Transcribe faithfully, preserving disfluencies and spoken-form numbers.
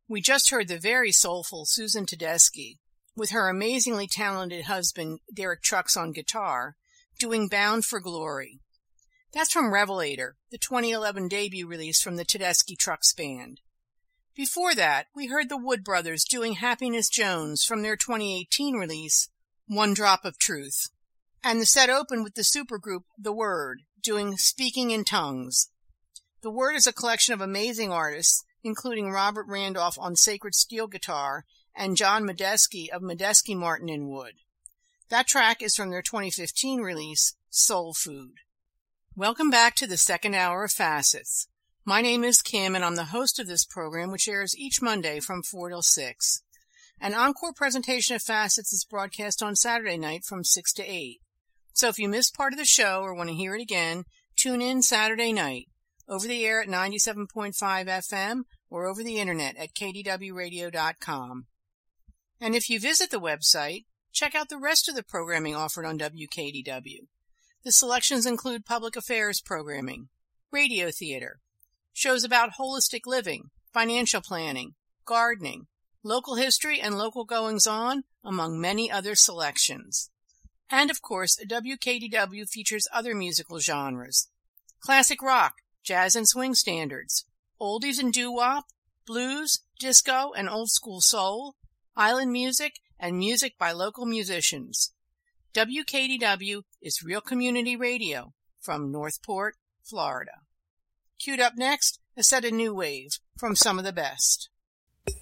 We just heard the very soulful Susan Tedeschi, with her amazingly talented husband Derek Trucks on guitar, doing Bound for Glory. That's from Revelator, the twenty eleven debut release from the Tedeschi Trucks Band. Before that, we heard the Wood Brothers doing Happiness Jones from their twenty eighteen release, One Drop of Truth. And the set opened with the supergroup The Word, doing Speaking in Tongues. The Word is a collection of amazing artists, including Robert Randolph on Sacred Steel guitar and John Medeski of Medeski Martin and Wood. That track is from their twenty fifteen release, Soul Food. Welcome back to the second hour of Facets. My name is Kim, and I'm the host of this program, which airs each Monday from four till six. An encore presentation of Facets is broadcast on Saturday night from six to eight. So if you missed part of the show or want to hear it again, tune in Saturday night, over the air at ninety-seven point five F M or over the internet at k d w radio dot com. And if you visit the website, check out the rest of the programming offered on W K D W. The selections include public affairs programming, radio theater, shows about holistic living, financial planning, gardening, local history and local goings-on, among many other selections. And, of course, W K D W features other musical genres: classic rock, jazz and swing standards, oldies and doo-wop, blues, disco and old-school soul, island music, and music by local musicians. W K D W is Real Community Radio from Northport, Florida. Queued up next, a set of new wave from some of the best.